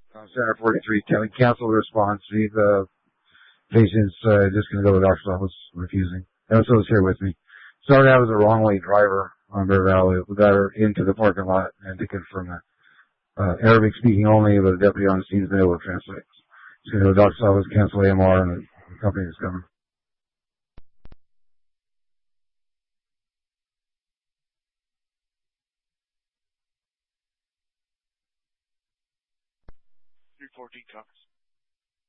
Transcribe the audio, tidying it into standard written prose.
Center 43, cancel the response. The patient's just going to go to the doctor's office, refusing. That's what was here with me. Started out as a wrong way driver on Bear Valley. We got her into the parking lot and to confirm that. Arabic speaking only, but the deputy on the scene has been able to translate. She's going to go to the doctor's office, cancel AMR, and the company is coming. Three 14 copies.